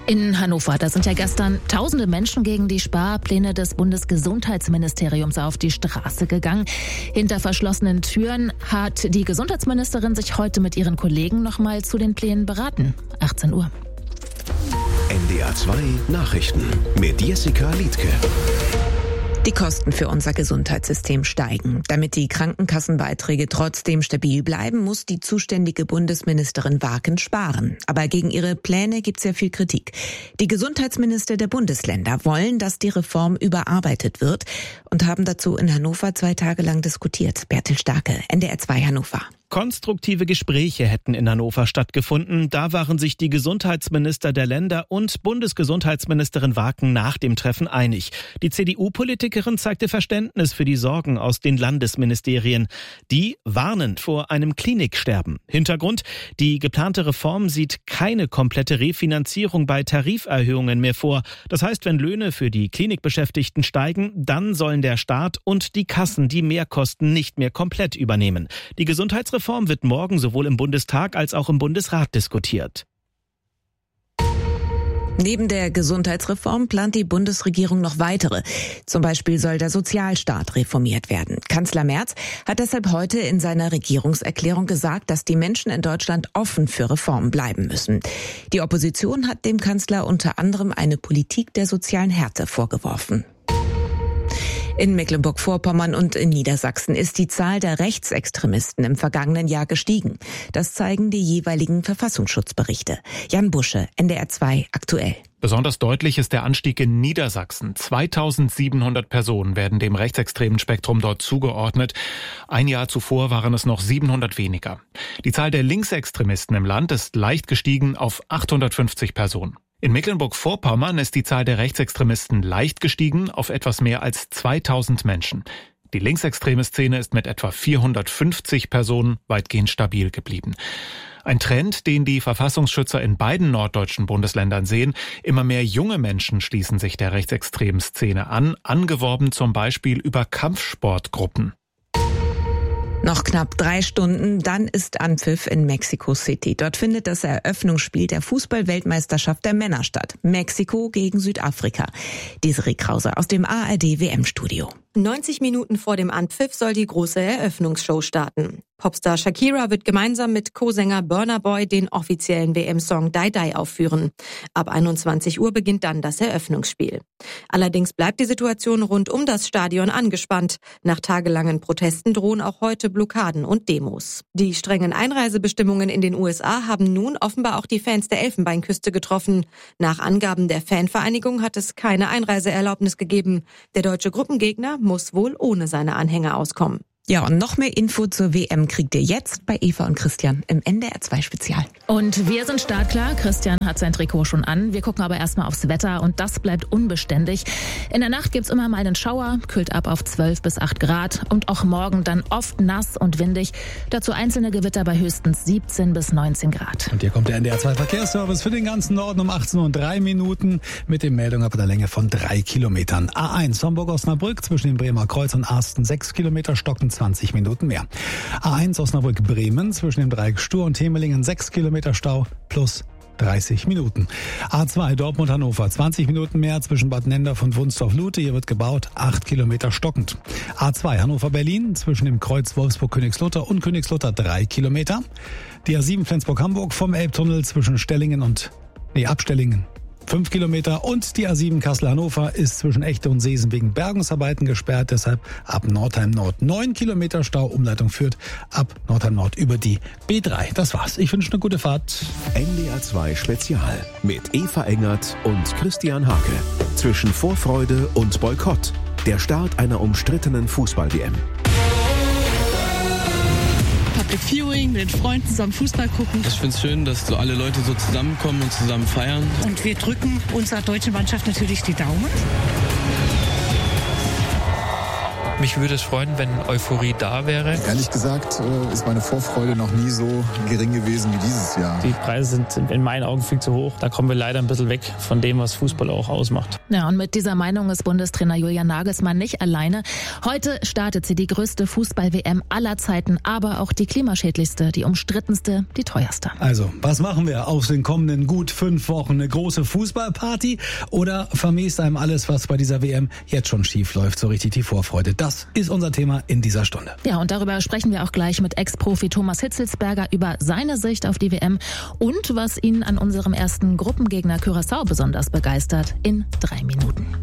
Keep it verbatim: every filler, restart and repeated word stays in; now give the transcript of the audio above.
In Hannover, da sind ja gestern tausende Menschen gegen die Sparpläne des Bundesgesundheitsministeriums auf die Straße gegangen. Hinter verschlossenen Türen hat die Gesundheitsministerin sich heute mit ihren Kollegen noch mal zu den Plänen beraten. achtzehn Uhr. N D R zwei Nachrichten mit Jessica Liedtke. Die Kosten für unser Gesundheitssystem steigen. Damit die Krankenkassenbeiträge trotzdem stabil bleiben, muss die zuständige Bundesministerin Waken sparen. Aber gegen ihre Pläne gibt es ja viel Kritik. Die Gesundheitsminister der Bundesländer wollen, dass die Reform überarbeitet wird und haben dazu in Hannover zwei Tage lang diskutiert. Bertil Starke, N D R zwei Hannover. Konstruktive Gespräche hätten in Hannover stattgefunden. Da waren sich die Gesundheitsminister der Länder und Bundesgesundheitsministerin Waken nach dem Treffen einig. Die C D U-Politikerin zeigte Verständnis für die Sorgen aus den Landesministerien. Die warnen vor einem Kliniksterben. Hintergrund: Die geplante Reform sieht keine komplette Refinanzierung bei Tariferhöhungen mehr vor. Das heißt, wenn Löhne für die Klinikbeschäftigten steigen, dann sollen der Staat und die Kassen die Mehrkosten nicht mehr komplett übernehmen. Die Gesundheitsreform Reform wird morgen sowohl im Bundestag als auch im Bundesrat diskutiert. Neben der Gesundheitsreform plant die Bundesregierung noch weitere. Zum Beispiel soll der Sozialstaat reformiert werden. Kanzler Merz hat deshalb heute in seiner Regierungserklärung gesagt, dass die Menschen in Deutschland offen für Reformen bleiben müssen. Die Opposition hat dem Kanzler unter anderem eine Politik der sozialen Härte vorgeworfen. In Mecklenburg-Vorpommern und in Niedersachsen ist die Zahl der Rechtsextremisten im vergangenen Jahr gestiegen. Das zeigen die jeweiligen Verfassungsschutzberichte. Jan Busche, N D R zwei aktuell. Besonders deutlich ist der Anstieg in Niedersachsen. zweitausendsiebenhundert Personen werden dem rechtsextremen Spektrum dort zugeordnet. Ein Jahr zuvor waren es noch siebenhundert weniger. Die Zahl der Linksextremisten im Land ist leicht gestiegen auf achthundertfünfzig Personen. In Mecklenburg-Vorpommern ist die Zahl der Rechtsextremisten leicht gestiegen auf etwas mehr als zweitausend Menschen. Die linksextreme Szene ist mit etwa vierhundertfünfzig Personen weitgehend stabil geblieben. Ein Trend, den die Verfassungsschützer in beiden norddeutschen Bundesländern sehen. Immer mehr junge Menschen schließen sich der rechtsextremen Szene an, angeworben zum Beispiel über Kampfsportgruppen. Noch knapp drei Stunden, dann ist Anpfiff in Mexico City. Dort findet das Eröffnungsspiel der Fußball-Weltmeisterschaft der Männer statt. Mexiko gegen Südafrika. Desiree Krause aus dem A R D-W M-Studio. neunzig Minuten vor dem Anpfiff soll die große Eröffnungsshow starten. Popstar Shakira wird gemeinsam mit Co-Sänger Burna Boy den offiziellen W M-Song Die Die aufführen. Ab einundzwanzig Uhr beginnt dann das Eröffnungsspiel. Allerdings bleibt die Situation rund um das Stadion angespannt. Nach tagelangen Protesten drohen auch heute Blockaden und Demos. Die strengen Einreisebestimmungen in den U S A haben nun offenbar auch die Fans der Elfenbeinküste getroffen. Nach Angaben der Fanvereinigung hat es keine Einreiseerlaubnis gegeben. Der deutsche Gruppengegner muss wohl ohne seine Anhänger auskommen. Ja, und noch mehr Info zur W M kriegt ihr jetzt bei Eva und Christian im N D R zwei Spezial. Und wir sind startklar. Christian hat sein Trikot schon an. Wir gucken aber erstmal aufs Wetter und das bleibt unbeständig. In der Nacht gibt's immer mal einen Schauer, kühlt ab auf zwölf bis acht Grad und auch morgen dann oft nass und windig. Dazu einzelne Gewitter bei höchstens siebzehn bis neunzehn Grad. Und hier kommt der N D R zwei Verkehrsservice für den ganzen Norden um achtzehn Uhr und drei Minuten mit den Meldungen ab einer Länge von drei Kilometern. A eins Homburg-Osnabrück zwischen dem Bremer Kreuz und Arsten sechs Kilometer, Stocken zwanzig Minuten mehr. A eins Osnabrück-Bremen zwischen dem Dreieck Stur und Temelingen sechs Kilometer Stau plus dreißig Minuten. A zwei Dortmund-Hannover zwanzig Minuten mehr zwischen Bad Nendorf und Wunstorf-Lute. Hier wird gebaut, acht Kilometer stockend. A zwei Hannover-Berlin zwischen dem Kreuz Wolfsburg-Königslutter und Königslutter drei Kilometer. Die A sieben Flensburg-Hamburg vom Elbtunnel zwischen Stellingen und, nee, Abstellingen fünf Kilometer und die A sieben Kassel-Hannover ist zwischen Echte und Seesen wegen Bergungsarbeiten gesperrt. Deshalb ab Nordheim Nord neun Kilometer Stau. Umleitung führt ab Nordheim Nord über die B drei. Das war's. Ich wünsche eine gute Fahrt. N D R zwei Spezial mit Eva Engert und Christian Hake. Zwischen Vorfreude und Boykott. Der Start einer umstrittenen Fußball-W M. Public Viewing, mit den Freunden zusammen Fußball gucken. Ich finde es schön, dass so alle Leute so zusammenkommen und zusammen feiern. Und wir drücken unserer deutschen Mannschaft natürlich die Daumen. Mich würde es freuen, wenn Euphorie da wäre. Ehrlich gesagt ist meine Vorfreude noch nie so gering gewesen wie dieses Jahr. Die Preise sind in meinen Augen viel zu hoch. Da kommen wir leider ein bisschen weg von dem, was Fußball auch ausmacht. Ja, und mit dieser Meinung ist Bundestrainer Julian Nagelsmann nicht alleine. Heute startet sie die größte Fußball-W M aller Zeiten, aber auch die klimaschädlichste, die umstrittenste, die teuerste. Also, was machen wir aus den kommenden gut fünf Wochen? Eine große Fußballparty oder vermisst einem alles, was bei dieser W M jetzt schon schief läuft, so richtig die Vorfreude? Das ist unser Thema in dieser Stunde. Ja, und darüber sprechen wir auch gleich mit Ex-Profi Thomas Hitzelsberger über seine Sicht auf die W M und was ihn an unserem ersten Gruppengegner Curaçao besonders begeistert in drei Minuten.